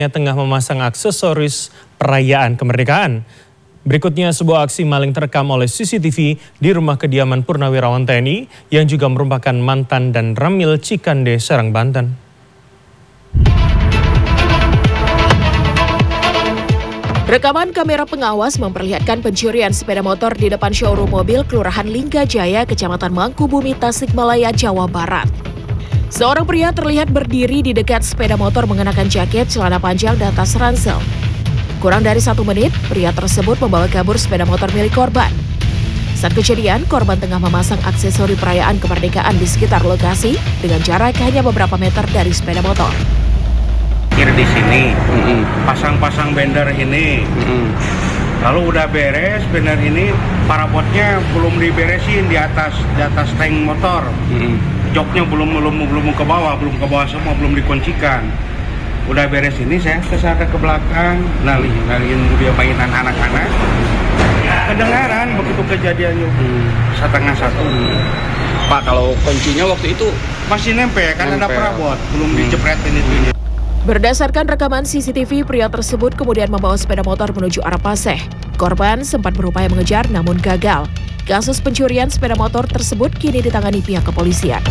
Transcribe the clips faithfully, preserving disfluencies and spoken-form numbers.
tengah memasang aksesoris perayaan kemerdekaan. Berikutnya sebuah aksi maling terekam oleh C C T V di rumah kediaman Purnawirawan T N I yang juga merupakan mantan dan Ramil Cikande, Serang, Banten. Rekaman kamera pengawas memperlihatkan pencurian sepeda motor di depan showroom mobil Kelurahan Linggajaya, Kecamatan Mangkubumi, Tasikmalaya, Jawa Barat. Seorang pria terlihat berdiri di dekat sepeda motor mengenakan jaket, celana panjang, dan tas ransel. Kurang dari satu menit, pria tersebut membawa kabur sepeda motor milik korban. Saat kejadian, korban tengah memasang aksesori perayaan kemerdekaan di sekitar lokasi dengan jarak hanya beberapa meter dari sepeda motor. Di sini, pasang-pasang banner ini, mm-hmm. lalu udah beres banner ini, parapotnya belum diberesin di atas di atas tank motor, mm-hmm. joknya belum belum belum ke bawah, belum ke bawah semua, belum dikuncikan. Udah beres ini, saya kesana ke belakang, nalih nalihin dia mainan anak-anak. Kedengaran begitu kejadiannya, hmm. setengah satu. Pak, kalau kuncinya waktu itu masih nempel, kan ada perabot, belum hmm. dicepretin itu. Berdasarkan rekaman C C T V, pria tersebut kemudian membawa sepeda motor menuju arah Paseh. Korban sempat berupaya mengejar namun gagal. Kasus pencurian sepeda motor tersebut kini ditangani pihak kepolisian.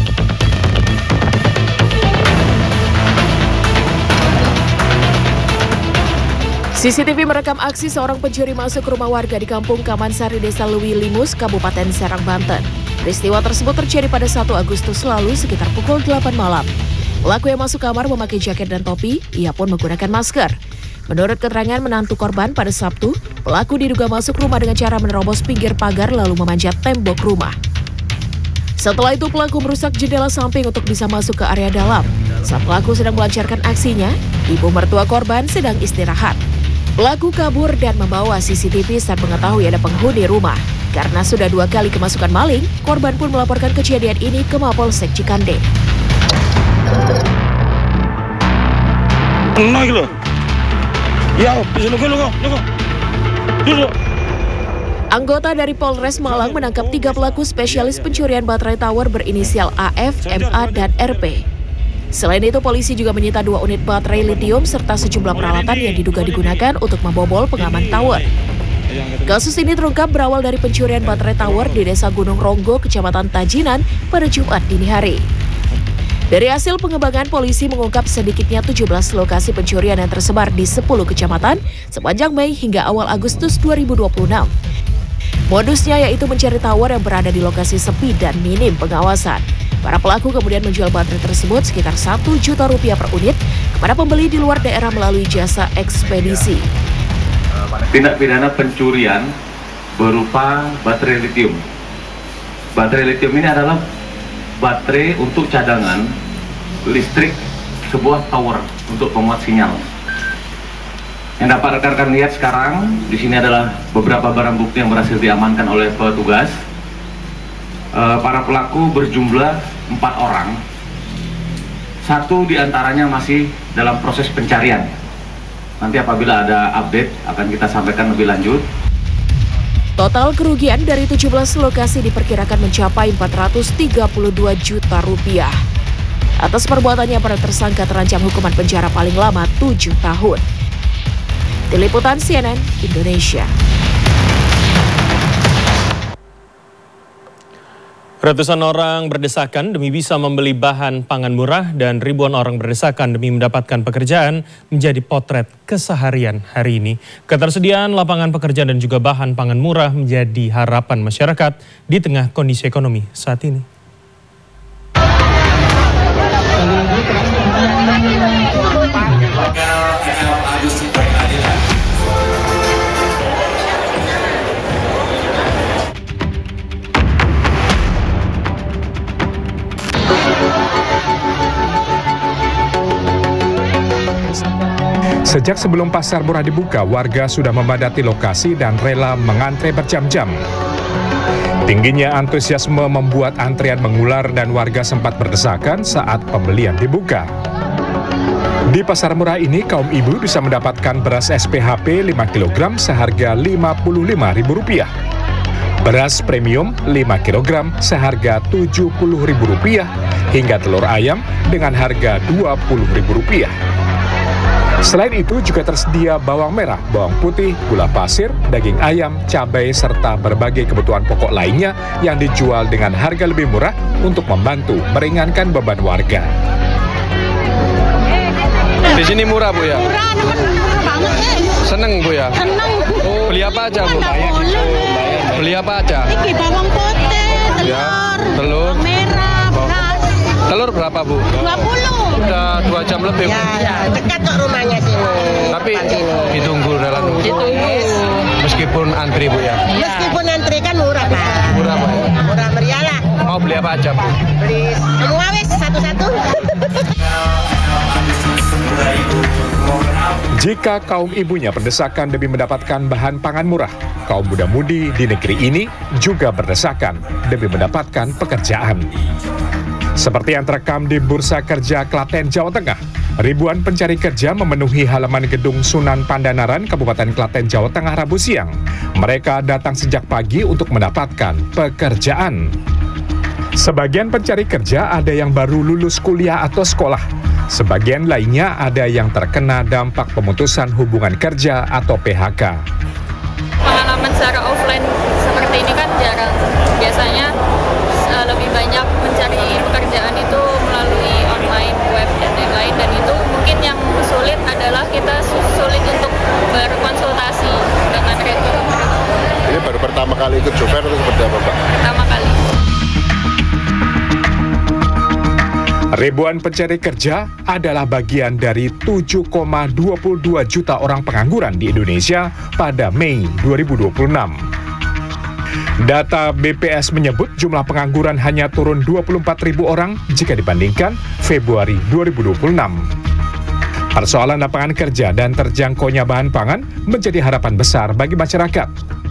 C C T V merekam aksi seorang pencuri masuk rumah warga di Kampung Kamansari, Desa Lewi Limus, Kabupaten Serang, Banten. Peristiwa tersebut terjadi pada satu Agustus lalu sekitar pukul delapan malam. Pelaku yang masuk kamar memakai jaket dan topi, ia pun menggunakan masker. Menurut keterangan menantu korban pada Sabtu, pelaku diduga masuk rumah dengan cara menerobos pinggir pagar lalu memanjat tembok rumah. Setelah itu pelaku merusak jendela samping untuk bisa masuk ke area dalam. Saat pelaku sedang melancarkan aksinya, ibu mertua korban sedang istirahat. Pelaku kabur dan membawa C C T V saat mengetahui ada penghuni rumah. Karena sudah dua kali kemasukan maling, korban pun melaporkan kejadian ini ke Mapolsek Cikande. Nah gitu. Ya, bisa nunggu nunggu nunggu. Duduk. Anggota dari Polres Malang menangkap tiga pelaku spesialis pencurian baterai tower berinisial A F, M A, dan R P. Selain itu, polisi juga menyita dua unit baterai litium serta sejumlah peralatan yang diduga digunakan untuk membobol pengaman tower. Kasus ini terungkap berawal dari pencurian baterai tower di Desa Gunung Ronggo, Kecamatan Tajinan pada Jumat dini hari. Dari hasil pengembangan, polisi mengungkap sedikitnya tujuh belas lokasi pencurian yang tersebar di sepuluh kecamatan sepanjang Mei hingga awal Agustus dua ribu dua puluh enam. Modusnya yaitu mencari tower yang berada di lokasi sepi dan minim pengawasan. Para pelaku kemudian menjual baterai tersebut sekitar satu juta rupiah per unit kepada pembeli di luar daerah melalui jasa ekspedisi. Tindak pidana pencurian berupa baterai litium. Baterai litium ini adalah baterai untuk cadangan listrik sebuah tower untuk pemuat sinyal. Yang dapat rekan-rekan lihat sekarang di sini adalah beberapa barang bukti yang berhasil diamankan oleh petugas. E, para pelaku berjumlah empat orang. Satu diantaranya masih dalam proses pencarian. Nanti apabila ada update akan kita sampaikan lebih lanjut. Total kerugian dari tujuh belas lokasi diperkirakan mencapai empat ratus tiga puluh dua juta rupiah. Atas perbuatannya, para tersangka terancam hukuman penjara paling lama tujuh tahun. Tim Liputan C N N Indonesia. Ratusan orang berdesakan demi bisa membeli bahan pangan murah dan ribuan orang berdesakan demi mendapatkan pekerjaan menjadi potret keseharian hari ini. Ketersediaan lapangan pekerjaan dan juga bahan pangan murah menjadi harapan masyarakat di tengah kondisi ekonomi saat ini. Sejak sebelum pasar murah dibuka, warga sudah memadati lokasi dan rela mengantre berjam-jam. Tingginya antusiasme membuat antrian mengular dan warga sempat berdesakan saat pembelian dibuka. Di pasar murah ini, kaum ibu bisa mendapatkan beras S P H P lima kilogram seharga lima puluh lima ribu rupiah. Beras premium lima kilogram seharga tujuh puluh ribu rupiah hingga telur ayam dengan harga dua puluh ribu rupiah. Selain itu juga tersedia bawang merah, bawang putih, gula pasir, daging ayam, cabai, serta berbagai kebutuhan pokok lainnya yang dijual dengan harga lebih murah untuk membantu meringankan beban warga. Di sini murah, Bu, ya? Murah, murah banget, eh. Seneng, Bu, ya? Seneng. Oh, beli apa aja, Bu? Beli apa aja? Ini bawang putih, telur, Ya, telur. bawang merah, beras. Telur berapa, Bu? dua puluh. Udah dua jam lebih, Bu. Ya, ya, dekat kok rumahnya sini. Tapi Depan sini. ditunggu dalam Ditunggu. meskipun antri, Bu, ya? Meskipun antri kan murah, Pak. Murah, Pak, ya? Murah meriah lah. Mau beli apa aja, Bu? Beli semua wes satu-satu. Jika kaum ibunya berdesakan demi mendapatkan bahan pangan murah, kaum muda-mudi di negeri ini juga berdesakan demi mendapatkan pekerjaan. Seperti yang terekam di Bursa Kerja Klaten, Jawa Tengah, ribuan pencari kerja memenuhi halaman gedung Sunan Pandanaran, Kabupaten Klaten, Jawa Tengah, Rabu siang. Mereka datang sejak pagi untuk mendapatkan pekerjaan. Sebagian pencari kerja ada yang baru lulus kuliah atau sekolah. Sebagian lainnya ada yang terkena dampak pemutusan hubungan kerja atau P H K. Pengalaman secara offline seperti ini kan jarang. Biasanya uh, lebih banyak mencari pekerjaan itu melalui online, web, dan lain-lain. Dan itu mungkin yang sulit adalah kita sulit untuk berkonsultasi dengan rekruter. Ini baru pertama kali ikut job fair atau seperti apa, Pak? Pertama kali. Ribuan pencari kerja adalah bagian dari tujuh koma dua dua juta orang pengangguran di Indonesia pada Mei dua ribu dua puluh enam. Data B P S menyebut jumlah pengangguran hanya turun dua puluh empat ribu orang jika dibandingkan Februari dua ribu dua puluh enam. Persoalan lapangan kerja dan terjangkaunya bahan pangan menjadi harapan besar bagi masyarakat.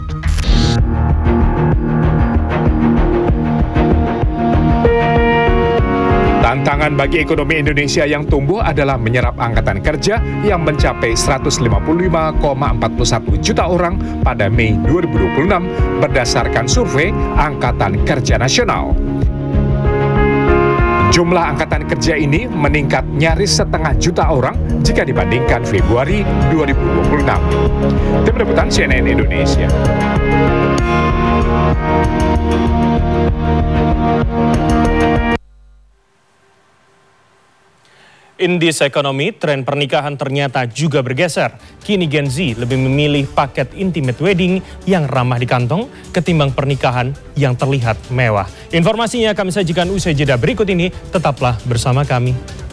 Tantangan bagi ekonomi Indonesia yang tumbuh adalah menyerap angkatan kerja yang mencapai seratus lima puluh lima koma empat puluh satu juta orang pada Mei dua ribu dua puluh enam berdasarkan survei Angkatan Kerja Nasional. Jumlah angkatan kerja ini meningkat nyaris setengah juta orang jika dibandingkan Februari dua ribu dua puluh enam. Tim Liputan C N N Indonesia. In this economy, tren pernikahan ternyata juga bergeser. Kini Gen Z lebih memilih paket intimate wedding yang ramah di kantong ketimbang pernikahan yang terlihat mewah. Informasinya kami sajikan usai jeda berikut ini. Tetaplah bersama kami.